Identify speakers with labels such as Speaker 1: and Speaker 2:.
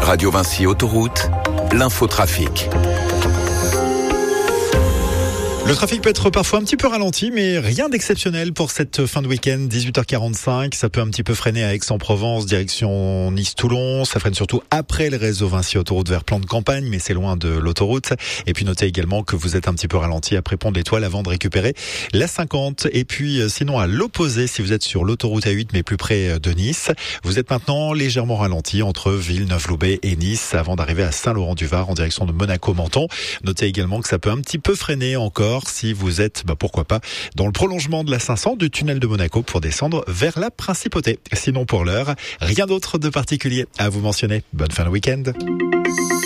Speaker 1: Radio Vinci Autoroute, l'infotrafic.
Speaker 2: Le trafic peut être parfois un petit peu ralenti, mais rien d'exceptionnel pour cette fin de week-end, 18h45. Ça peut un petit peu freiner à Aix-en-Provence, direction Nice-Toulon. Ça freine surtout après le réseau Vinci Autoroute vers plan de campagne, mais c'est loin de l'autoroute. Et puis notez également que vous êtes un petit peu ralenti après Pont de l'Étoile avant de récupérer la 50. Et puis sinon à l'opposé, si vous êtes sur l'autoroute A8 mais plus près de Nice, vous êtes maintenant légèrement ralenti entre Villeneuve-Loubet et Nice avant d'arriver à Saint-Laurent-du-Var en direction de Monaco-Menton. Notez également que ça peut un petit peu freiner encore si vous êtes, pourquoi pas, dans le prolongement de la 500 du tunnel de Monaco pour descendre vers la Principauté. Sinon pour l'heure, rien d'autre de particulier à vous mentionner. Bonne fin de week-end.